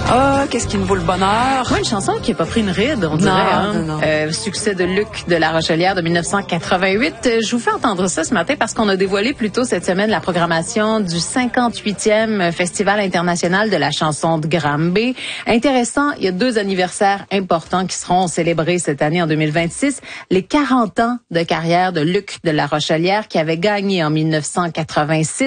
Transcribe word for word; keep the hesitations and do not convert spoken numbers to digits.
Ah, qu'est-ce qui me vaut le bonheur? Ouais, une chanson qui n'a pas pris une ride, on dirait. Non, hein? non, non. Euh, succès de Luc de La Rochelière de dix-neuf cent quatre-vingt-huit. Je vous fais entendre ça ce matin parce qu'on a dévoilé plus tôt cette semaine la programmation du cinquante-huitième Festival international de la chanson de Granby. Intéressant, il y a deux anniversaires importants qui seront célébrés cette année en deux mille vingt-six. Les quarante ans de carrière de Luc de La Rochelière qui avait gagné en dix-neuf cent quatre-vingt-six